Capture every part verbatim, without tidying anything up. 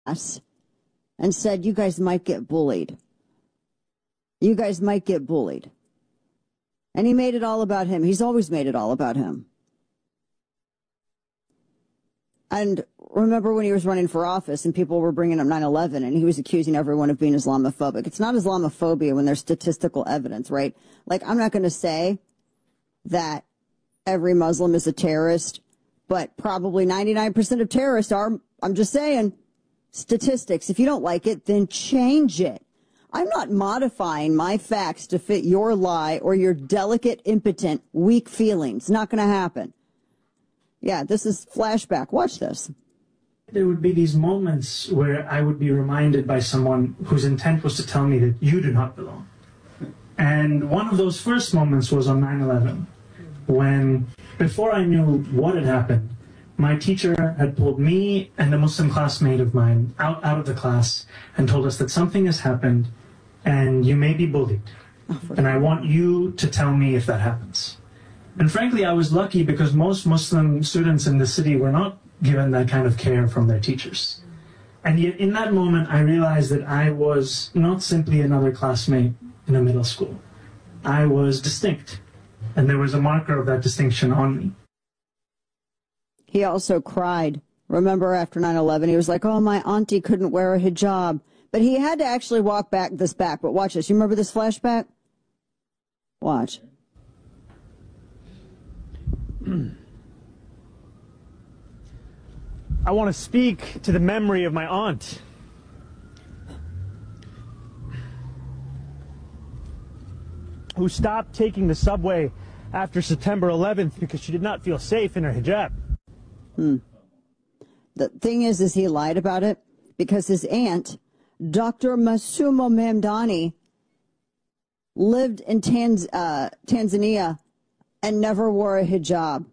and said, you guys might get bullied. You guys might get bullied. And he made it all about him. He's always made it all about him. And remember when he was running for office and people were bringing up nine eleven and he was accusing everyone of being Islamophobic. It's not Islamophobia when there's statistical evidence, right? Like, I'm not going to say that every Muslim is a terrorist, but probably ninety-nine percent of terrorists are. I'm just saying, statistics. If you don't like it, then change it. I'm not modifying my facts to fit your lie or your delicate, impotent, weak feelings. Not going to happen. Yeah, this is flashback. Watch this. There would be these moments where I would be reminded by someone whose intent was to tell me that you do not belong. And one of those first moments was on nine eleven, when, before I knew what had happened, my teacher had pulled me and a Muslim classmate of mine out, out of the class and told us that something has happened and you may be bullied. And I want you to tell me if that happens. And frankly, I was lucky because most Muslim students in the city were not given that kind of care from their teachers. And yet in that moment, I realized that I was not simply another classmate in a middle school. I was distinct, and there was a marker of that distinction on me. He also cried. Remember after nine eleven, he was like, oh, my auntie couldn't wear a hijab. But he had to actually walk back this back. But watch this. You remember this flashback? Watch. I want to speak to the memory of my aunt. Who stopped taking the subway after September eleventh because she did not feel safe in her hijab. Hmm. The thing is, is he lied about it because his aunt, Doctor Masumo Mamdani, lived in Tanz uh, Tanzania and never wore a hijab.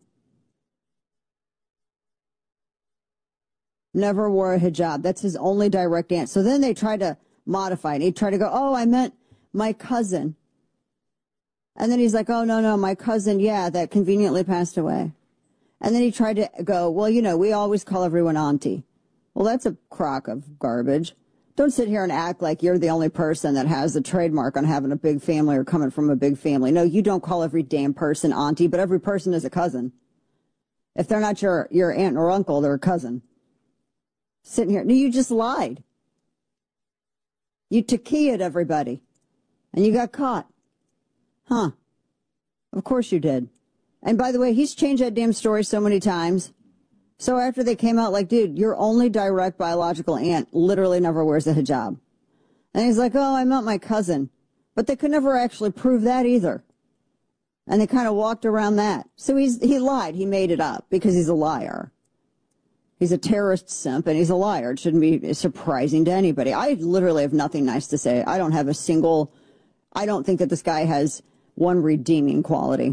Never wore a hijab. That's his only direct aunt. So then they tried to modify it. He tried to go, oh, I meant my cousin. And then he's like, oh, no, no, my cousin, yeah, that conveniently passed away. And then he tried to go, well, you know, we always call everyone auntie. Well, that's a crock of garbage. Don't sit here and act like you're the only person that has a trademark on having a big family or coming from a big family. No, you don't call every damn person auntie, but every person is a cousin. If they're not your, your aunt or uncle, they're a cousin. Sitting here. No, you just lied. You taquia'd everybody. And you got caught. Huh. Of course you did. And by the way, he's changed that damn story so many times. So after they came out, like, dude, your only direct biological aunt literally never wears a hijab. And he's like, oh, I meant my cousin. But they could never actually prove that either. And they kind of walked around that. So he's he lied. He made it up because he's a liar. He's a terrorist simp and he's a liar. It shouldn't be surprising to anybody. I literally have nothing nice to say. I don't have a single, I don't think that this guy has one redeeming quality.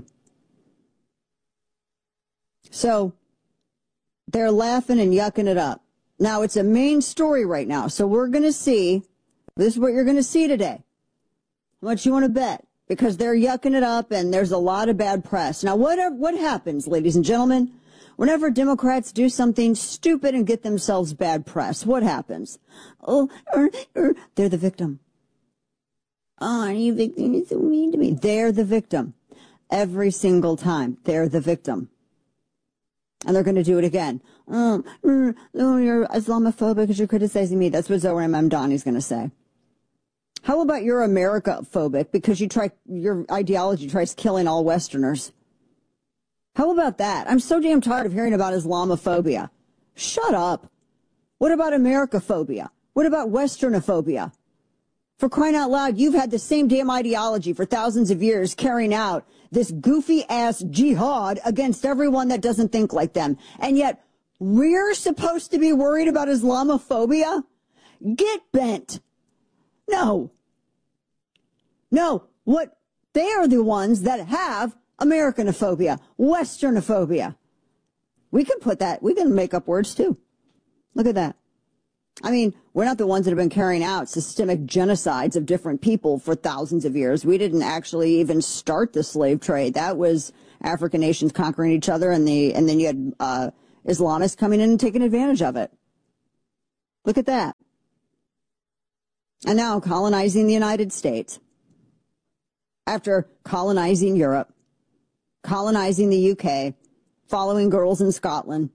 So they're laughing and yucking it up. Now, it's a main story right now. So we're going to see, this is what you're going to see today. How much you want to bet? Because they're yucking it up and there's a lot of bad press. Now, what, what happens, ladies and gentlemen, whenever Democrats do something stupid and get themselves bad press? What happens? Oh, er, er, they're the victim. Oh, you victim, you're so mean to me. They're the victim. Every single time, they're the victim. And they're going to do it again. Oh, er, oh, you're Islamophobic because you're criticizing me. That's what Zohran Mamdani's going to say. How about you're America-phobic because you try, your ideology tries killing all Westerners? How about that? I'm so damn tired of hearing about Islamophobia. Shut up. What about Americaphobia? What about Westernophobia? For crying out loud, you've had the same damn ideology for thousands of years carrying out this goofy-ass jihad against everyone that doesn't think like them. And yet, we're supposed to be worried about Islamophobia? Get bent. No. No. What? They are the ones that have Americanophobia, Westernophobia. We can put that, we can make up words too. Look at that. I mean, we're not the ones that have been carrying out systemic genocides of different people for thousands of years. We didn't actually even start the slave trade. That was African nations conquering each other, and the and then you had uh, Islamists coming in and taking advantage of it. Look at that. And now colonizing the United States. After colonizing Europe, colonizing the U K, following girls in Scotland.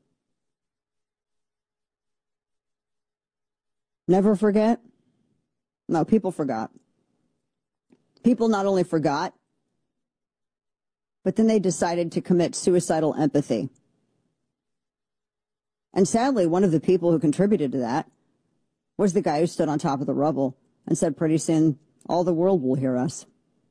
Never forget? No, people forgot. People not only forgot, but then they decided to commit suicidal empathy. And sadly, one of the people who contributed to that was the guy who stood on top of the rubble and said, pretty soon, all the world will hear us.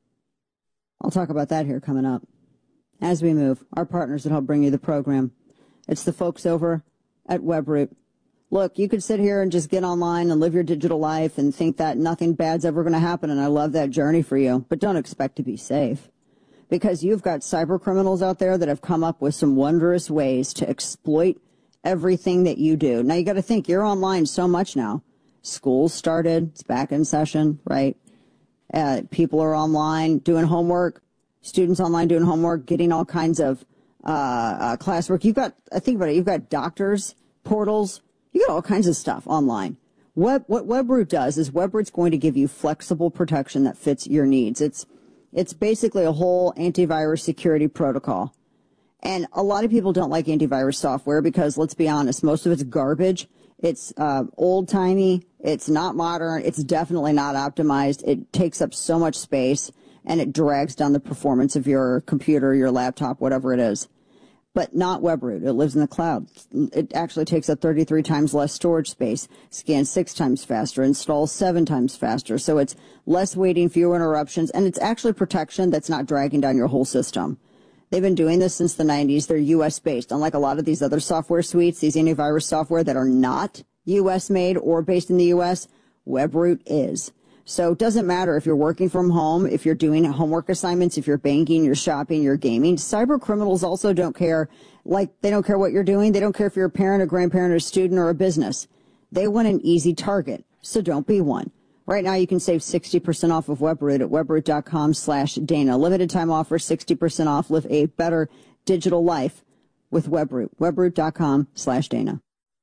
I'll talk about that here coming up. As we move, our partners that help bring you the program. It's the folks over at Webroot. Look, you could sit here and just get online and live your digital life and think that nothing bad's ever going to happen, and I love that journey for you. But don't expect to be safe, because you've got cyber criminals out there that have come up with some wondrous ways to exploit everything that you do. Now, you got to think, you're online so much now. School started. It's back in session, right? Uh, people are online doing homework. Students online doing homework, getting all kinds of uh, uh, classwork. You've got, I think about it, you've got doctors, portals. You got all kinds of stuff online. Web, what Webroot does is Webroot's going to give you flexible protection that fits your needs. It's, it's basically a whole antivirus security protocol. And a lot of people don't like antivirus software because, let's be honest, most of it's garbage. It's uh, old-timey. It's not modern. It's definitely not optimized. It takes up so much space, and it drags down the performance of your computer, your laptop, whatever it is. But not Webroot. It lives in the cloud. It actually takes up thirty-three times less storage space, scans six times faster, installs seven times faster. So it's less waiting, fewer interruptions, and it's actually protection that's not dragging down your whole system. They've been doing this since the nineties. They're U S based. Unlike a lot of these other software suites, these antivirus software that are not U S made or based in the U S, Webroot is. So it doesn't matter if you're working from home, if you're doing homework assignments, if you're banking, you're shopping, you're gaming. Cyber criminals also don't care. Like, they don't care what you're doing. They don't care if you're a parent, a grandparent, or a student, or a business. They want an easy target. So don't be one. Right now, you can save sixty percent off of Webroot at webroot.com slash Dana. Limited time offer, sixty percent off. Live a better digital life with Webroot. Webroot.com slash Dana.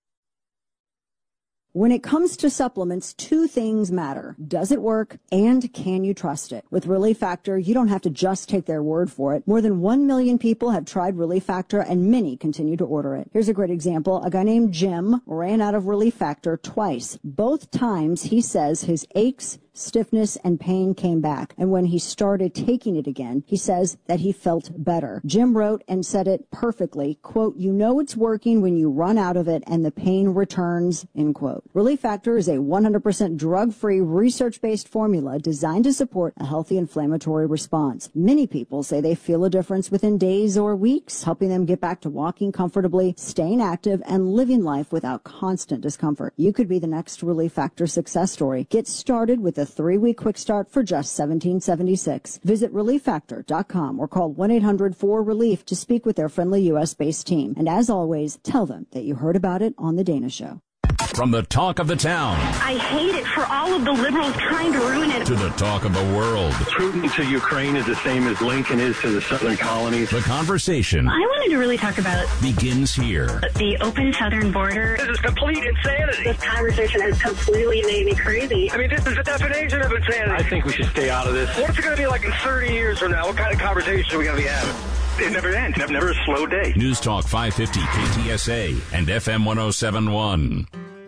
When it comes to supplements, two things matter. Does it work, and can you trust it? With Relief Factor, you don't have to just take their word for it. More than one million people have tried Relief Factor, and many continue to order it. Here's a great example. A guy named Jim ran out of Relief Factor twice. Both times, he says his aches, stiffness, and pain came back. And when he started taking it again, he says that he felt better. Jim wrote and said it perfectly, quote, "You know it's working when you run out of it and the pain returns," end quote. Relief Factor is a one hundred percent drug-free, research-based formula designed to support a healthy inflammatory response. Many people say they feel a difference within days or weeks, helping them get back to walking comfortably, staying active, and living life without constant discomfort. You could be the next Relief Factor success story. Get started with a three-week quick start for just seventeen seventy-six. Visit relief factor dot com or call one eight hundred four relief to speak with their friendly U S-based team. And as always, tell them that you heard about it on The Dana Show. From the talk of the town. I hate it for all of the liberals trying to ruin it. To the talk of the world. Putin to Ukraine is the same as Lincoln is to the southern colonies. The conversation. I wanted to really talk about begins here. The open southern border. This is complete insanity. This conversation has completely made me crazy. I mean, this is the definition of insanity. I think we should stay out of this. What's it going to be like in thirty years from now? What kind of conversation are we going to be having? It never ends. Never, never a slow day. News Talk five fifty K T S A and F M one oh seven point one.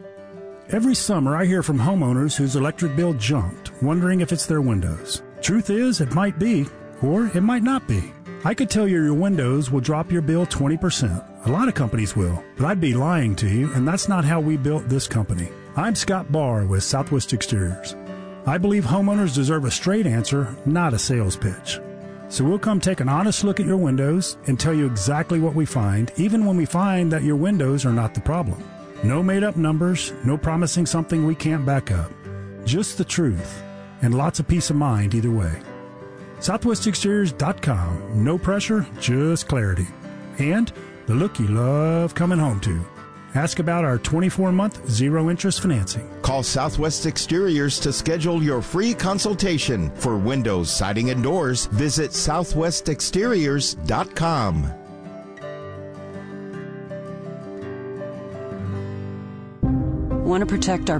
Every summer, I hear from homeowners whose electric bill jumped, wondering if it's their windows. Truth is, it might be, or it might not be. I could tell you your windows will drop your bill twenty percent. A lot of companies will, but I'd be lying to you, and that's not how we built this company. I'm Scott Barr with Southwest Exteriors. I believe homeowners deserve a straight answer, not a sales pitch. So we'll come take an honest look at your windows and tell you exactly what we find, even when we find that your windows are not the problem. No made-up numbers, no promising something we can't back up. Just the truth, and lots of peace of mind either way. southwest exteriors dot com. No pressure, just clarity. And the look you love coming home to. Ask about our twenty-four month zero-interest financing. Call Southwest Exteriors to schedule your free consultation. For windows, siding, and doors, visit southwest exteriors dot com. want to protect our